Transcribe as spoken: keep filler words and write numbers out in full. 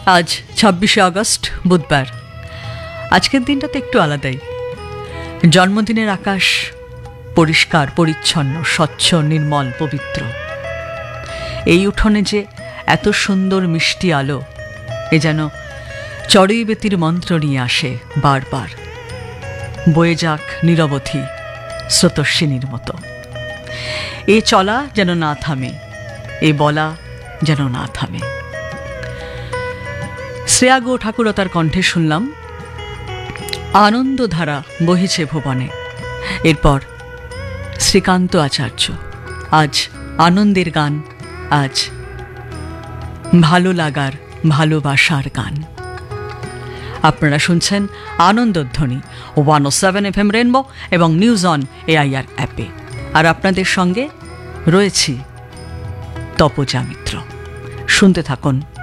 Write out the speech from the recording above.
আজ ছাব্বিশে আগস্ট বুধবার। আজকের দিনটা তো একটু আলাদাই। জন্মদিনের আকাশ পরিষ্কার পরিচ্ছন্ন, স্বচ্ছ, নির্মল, পবিত্র। এই উঠোনে যে এত সুন্দর মিষ্টি আলো, এ যেন চড়ুই বেতির মন্ত্র নিয়ে আসে বারবার। বয়ে যাক নিরবধি স্রোতস্বিনীর মতো। এ চলা যেন না থামে, এ বলা যেন না থামে। শ্রেয়া গো ঠাকুরতার কণ্ঠে শুনলাম আনন্দধারা বহিছে ভুবনে। এরপর শ্রীকান্ত আচার্য, আজ আনন্দের গান, আজ ভালো লাগার ভালোবাসার গান। আপনারা শুনছেন আনন্দধ্বনি ওয়ান ও সেভেন এফ এম রেনবো এবং নিউজ অন এআইআর অ্যাপে। আর আপনাদের সঙ্গে রয়েছি তপজা মিত্র। শুনতে থাকুন